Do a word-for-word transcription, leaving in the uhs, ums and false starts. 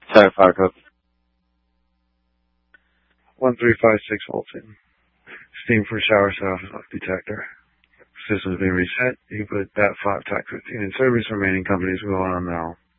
Sorry, fire code. one three five six Fulton. Steam for shower self detector. System's been reset. You can put that five tax fifteen in service. Remaining companies will on now.